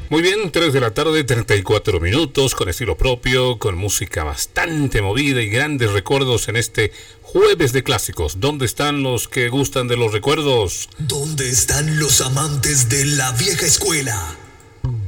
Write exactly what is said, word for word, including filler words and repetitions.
Muy bien, tres de la tarde, treinta y cuatro minutos, con estilo propio, con música bastante movida y grandes recuerdos en este jueves de clásicos. ¿Dónde están los que gustan de los recuerdos? ¿Dónde están los amantes de la vieja escuela?